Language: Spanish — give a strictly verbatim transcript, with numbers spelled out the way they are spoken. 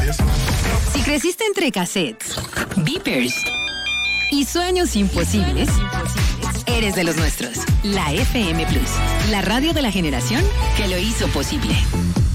Si creciste entre cassettes, beepers y sueños imposibles, eres de los nuestros. La F M Plus, la radio de la generación que lo hizo posible.